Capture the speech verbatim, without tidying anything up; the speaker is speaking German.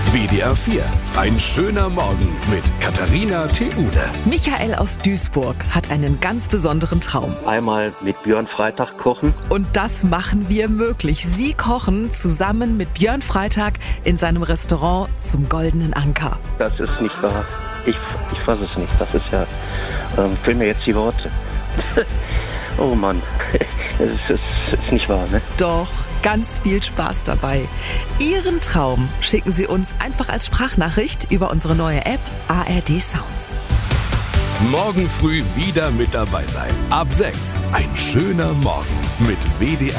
W D R vier. Ein schöner Morgen mit Katharina Theule. Michael aus Duisburg hat einen ganz besonderen Traum. Einmal mit Björn Freitag kochen. Und das machen wir möglich. Sie kochen zusammen mit Björn Freitag in seinem Restaurant zum Goldenen Anker. Das ist nicht wahr. Ich, ich fasse es nicht. Das ist ja... Ähm, fehlen mir jetzt die Worte. Oh Mann. Es ist, es ist nicht wahr, ne? Doch, ganz viel Spaß dabei. Ihren Traum schicken Sie uns einfach als Sprachnachricht über unsere neue App A R D Sounds. Morgen früh wieder mit dabei sein. Ab sechs. Ein schöner Morgen mit W D R